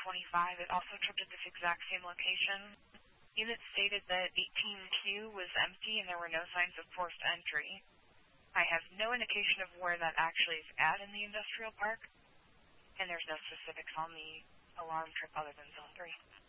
25, it also tripped at this exact same location. Units stated that 18Q was empty and there were no signs of forced entry. I have no indication of where that actually is at in the industrial park, and there's no specifics on the alarm trip other than Zone 3.